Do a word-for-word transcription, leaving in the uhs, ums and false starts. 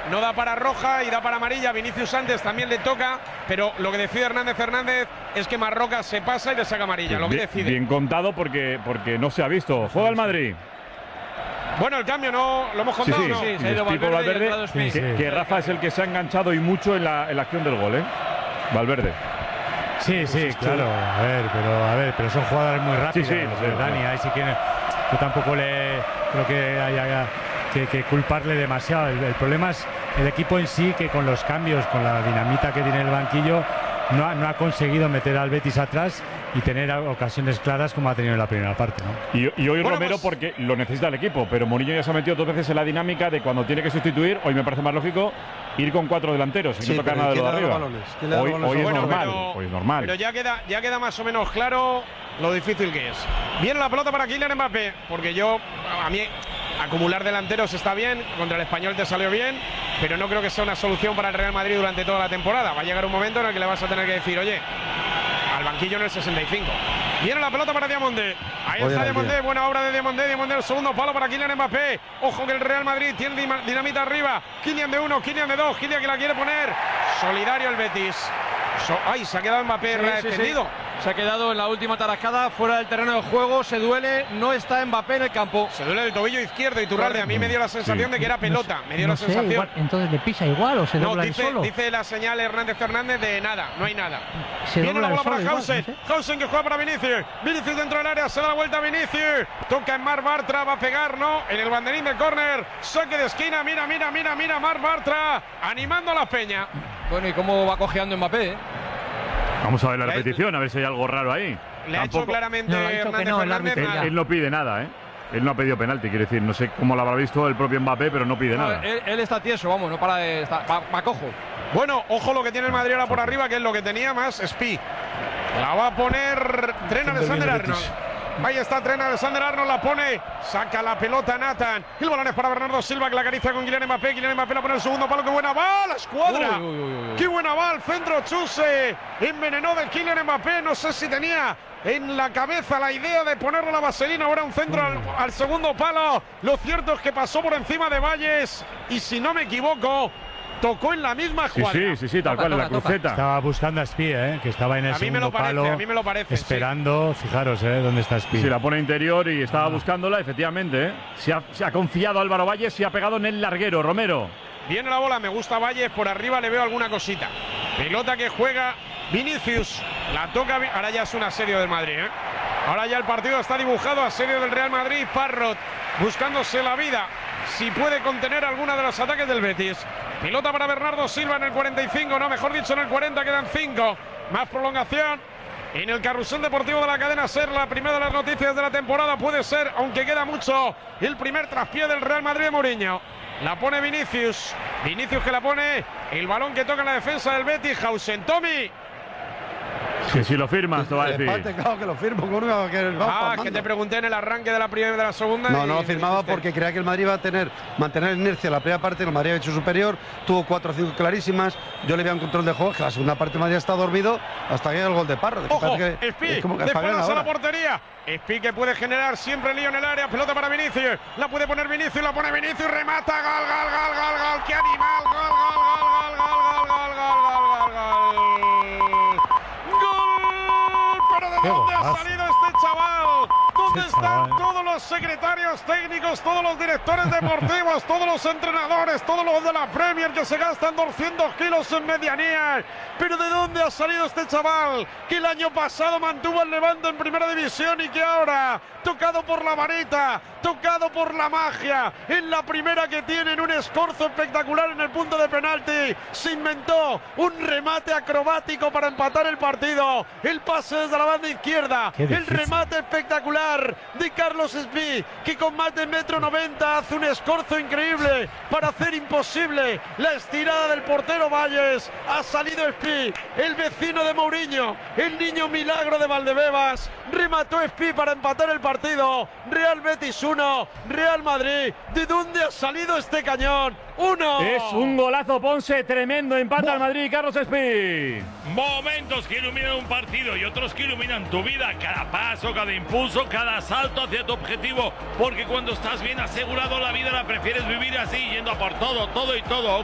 no da para roja y da para amarilla. Vinicius antes también le toca, pero lo que decide Hernández Hernández es que Marroca se pasa y le saca amarilla, lo que bien, decide. Bien contado porque, porque no se ha visto. Juega el Madrid. Bueno, el cambio no lo hemos contado, sí, sí. ¿no? Sí, se ha ido Valverde, Valverde sí, sí. Que, que Rafa es el que se ha enganchado y mucho en la, en la acción del gol, ¿eh? Valverde. Sí, sí, claro. A ver, pero a ver, pero son jugadores muy rápidos. Sí, sí, los sí, de Dani, sí. ahí sí que yo tampoco le creo que haya que, que culparle demasiado. El, el problema es el equipo en sí, que con los cambios, con la dinamita que tiene el banquillo, no ha, no ha conseguido meter al Betis atrás y tener ocasiones claras como ha tenido en la primera parte, ¿no? Y, y hoy bueno, Romero pues, porque lo necesita el equipo, pero Mourinho ya se ha metido dos veces en la dinámica de cuando tiene que sustituir. Hoy me parece más lógico ir con cuatro delanteros sin sí, no tocar nada de lo de arriba. Hoy, hoy es bueno, normal, pero, hoy es normal. Pero ya queda, ya queda más o menos claro lo difícil que es. Viene la pelota para Kylian Mbappé, porque yo, a mí, acumular delanteros está bien, contra el Español te salió bien, pero no creo que sea una solución para el Real Madrid durante toda la temporada. Va a llegar un momento en el que le vas a tener que decir, oye, al banquillo en el sesenta y cinco. Viene la pelota para Diamandé. Ahí Oye, está Diamandé, buena obra de Diamandé. Diamandé, el segundo palo para Kylian Mbappé. Ojo que el Real Madrid tiene dinamita arriba. Kylian de uno, Kylian de dos. Kylian que la quiere poner. Solidario el Betis. So, ay, se ha quedado Mbappé sí, reextendido. Sí, sí. Se ha quedado en la última tarascada fuera del terreno de juego. Se duele, no está Mbappé en el campo. Se duele el tobillo izquierdo. Y Turralde, a mí me dio la sensación sí. de que era pelota. Me dio no la sé, sensación. Igual, entonces le pisa igual o se no, dobla dice, el solo. Dice la señal Hernández Hernández de nada, no hay nada. Se Viene la bola para Hausen. Igual, no sé. Hausen que juega para Vinicius. Vinicius dentro del área, se da la vuelta a Vinicius. Toca en Marc Bartra, va a pegar, ¿no? En el banderín de córner. Saque de esquina, mira, mira, mira, mira. Marc Bartra animando a la peña. Bueno, ¿y cómo va cojeando Mbappé? ¿eh? Vamos a ver la repetición, a ver si hay algo raro ahí. Le Tampoco, ha hecho claramente no, Hernández no, Hernández. Él, él no pide nada, ¿eh? Él no ha pedido penalti, quiere decir, no sé cómo lo habrá visto el propio Mbappé, pero no pide no, nada. Él, él está tieso, vamos, no para de estar, va, va cojo. Bueno, ojo lo que tiene el Madrid ahora por arriba, que es lo que tenía más Spi. La va a poner Trent Alexander-Arnold. Ahí está Trent Alexander-Arnold, la pone, saca la pelota Nathan. El balón es para Bernardo Silva, que la acaricia con Kylian Mbappé. Kylian Mbappé la pone el segundo palo, qué buena va, la escuadra. Uy, uy, uy, uy. Qué buena va, el centro Chuse. Envenenó del Kylian Mbappé, no sé si tenía en la cabeza la idea de ponerle la vaselina. Ahora un centro al, al segundo palo. Lo cierto es que pasó por encima de Valles y si no me equivoco, tocó en la misma jugada. Sí, sí, sí, sí, tal toca, cual, en la cruceta. Estaba buscando a Spi, ¿eh? Que estaba en el a mí segundo me lo parece, palo. A mí me lo parece. Esperando, sí. Fijaros, ¿eh? ¿Dónde está Spi? Sí, la pone interior y estaba ah. buscándola, efectivamente, ¿eh? Se ha, se ha confiado Álvaro Valles, se ha pegado en el larguero, Romero. Viene la bola, me gusta Valles, por arriba le veo alguna cosita. Pelota que juega Vinicius, la toca, ahora ya es un asedio del Madrid, ¿eh? Ahora ya el partido está dibujado, asedio del Real Madrid, Parrot buscándose la vida, si puede contener alguna de los ataques del Betis. Pelota para Bernardo Silva en el cuarenta y cinco, no, mejor dicho en el cuarenta, quedan cinco. Más prolongación en el carrusel deportivo de la cadena SER. La primera de las noticias de la temporada puede ser, aunque queda mucho, el primer traspié del Real Madrid de Mourinho. La pone Vinicius, Vinicius que la pone, el balón que toca en la defensa del Betis, Hausen, Tommy. Que si lo firmas, te va a decir. Empate, claro que lo firmo. Que ah, que te pregunté en el arranque de la primera y de la segunda. No, no lo firmaba porque creía que el Madrid iba a tener, mantener inercia en la primera parte. El Madrid ha hecho superior, tuvo cuatro o cinco clarísimas. Yo le veía un control de juego, que la segunda parte el Madrid está dormido hasta que llega el gol de Parro. Ojo, Spi, de espaldas a la portería. Spi que puede generar siempre lío en el área. Pelota para Vinicius, la puede poner Vinicius, la pone Vinicius, remata, gol, gol, gol, gol, gol. ¡Qué animal! Gol, gol, gol, gol, gol, gol, gol, gol, gol, gol. ¿Pero de dónde ha salido este chaval? ¿Dónde están todos los secretarios técnicos, todos los directores deportivos, todos los entrenadores, todos los de la Premier que se gastan doscientos kilos en medianía? ¿Pero de dónde ha salido este chaval? Que el año pasado mantuvo el Levante en primera división y que ahora, tocado por la varita, tocado por la magia, en la primera que tienen un escorzo espectacular en el punto de penalti, se inventó un remate acrobático para empatar el partido. El pase desde la banda izquierda, el remate espectacular de Carlos Spi, que con más de metro noventa hace un escorzo increíble para hacer imposible la estirada del portero Valles. Ha salido Spi, el vecino de Mourinho, el niño milagro de Valdebebas. Remató Spi para empatar el partido. Real Betis uno, Real Madrid. ¿De dónde ha salido este cañón? Uno. Es un golazo, Ponce, tremendo. Empata al Madrid, Carlos Spi. Momentos que iluminan un partido y otros que iluminan tu vida. Cada paso, cada impulso, cada salto hacia tu objetivo. Porque cuando estás bien asegurado, la vida la prefieres vivir así, yendo a por todo, todo y todo.